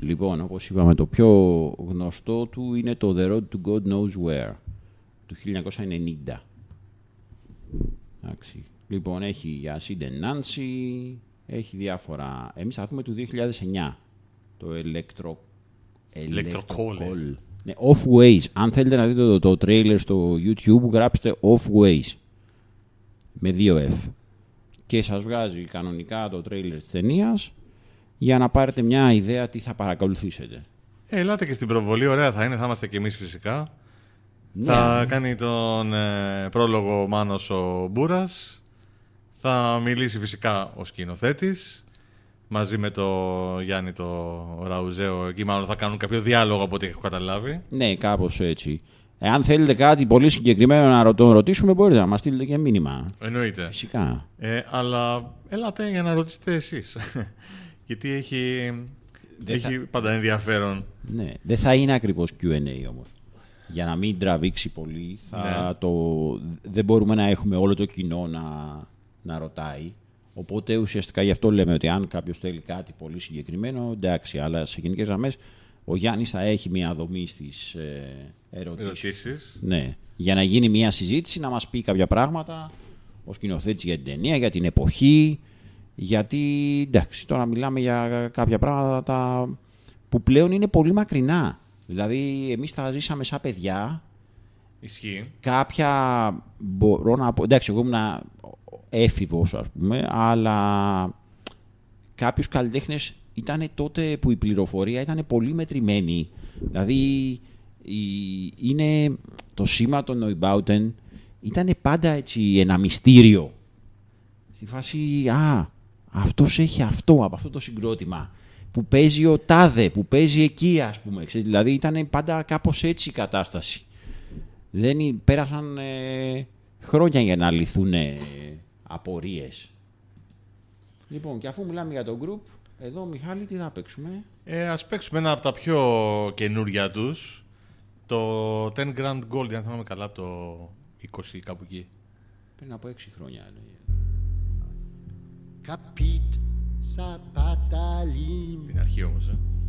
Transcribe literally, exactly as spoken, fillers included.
Λοιπόν, όπως είπαμε, το πιο γνωστό του είναι το The Road to God Knows Where, του χίλια εννιακόσια ενενήντα. Εντάξει. Λοιπόν, έχει για Sid and Nancy, έχει διάφορα... Εμείς θα δούμε του δύο χιλιάδες εννιά, το Electro... Electrocall. Ναι, Off Ways. Αν θέλετε να δείτε το, το trailer στο YouTube, γράψτε Off Ways. Με δύο F. Και σας βγάζει κανονικά το trailer της ταινίας για να πάρετε μια ιδέα τι θα παρακολουθήσετε. Ε, ελάτε και στην προβολή, ωραία θα είναι, θα είμαστε και εμείς φυσικά. Ναι. Θα κάνει τον ε, πρόλογο ο Μάνος ο Μπούρας. Θα μιλήσει φυσικά ο σκηνοθέτης. Μαζί με το Γιάννη το Ραουζέο, εκεί μάλλον θα κάνουν κάποιο διάλογο από ό,τι έχω καταλάβει. Ναι, κάπως έτσι. Εάν θέλετε κάτι πολύ συγκεκριμένο να τον ρωτήσουμε, μπορείτε να μας στείλετε και μήνυμα. Εννοείται. Φυσικά. Ε, αλλά έλατε για να ρωτήσετε εσείς. Γιατί έχει, έχει θα... πάντα ενδιαφέρον. Ναι, δεν θα είναι ακριβώς κιου εν έι όμως. Για να μην τραβήξει πολύ, θα ναι. το... δεν μπορούμε να έχουμε όλο το κοινό να, να ρωτάει. Οπότε ουσιαστικά γι' αυτό λέμε ότι αν κάποιος θέλει κάτι πολύ συγκεκριμένο, εντάξει, αλλά σε γενικές γραμμές ο Γιάννης θα έχει μια δομή στις ε, ερωτήσεις. ερωτήσεις. Ναι, για να γίνει μια συζήτηση, να μας πει κάποια πράγματα, ο σκηνοθέτης για την ταινία, για την εποχή, γιατί εντάξει, τώρα μιλάμε για κάποια πράγματα που πλέον είναι πολύ μακρινά. Δηλαδή, εμείς τα ζήσαμε σαν παιδιά. Ισχύει. Κάποια μπορώ να πω, εντάξει, εγώ ήμουν έφηβος, ας πούμε, αλλά κάποιους καλλιτέχνες ήταν τότε που η πληροφορία ήταν πολύ μετρημένη. Δηλαδή, η, είναι το σήμα των Neubauten ήταν πάντα έτσι ένα μυστήριο. Στη φάση, α, αυτός έχει αυτό από αυτό το συγκρότημα. Που παίζει ο τάδε, που παίζει εκεί, ας πούμε. Δηλαδή, ήταν πάντα κάπως έτσι η κατάσταση. Δεν, πέρασαν ε, χρόνια για να λυθούν ε, απορίες. Λοιπόν, και αφού μιλάμε για το group, εδώ, Μιχάλη, τι θα παίξουμε? Ε, ας παίξουμε ένα από τα πιο καινούρια τους. Το ten Grand Gold, αν θυμάμαι καλά, το είκοσι κάπου εκεί. Πριν από έξι χρόνια. Capit sa pataline. Την αρχή όμως, ε.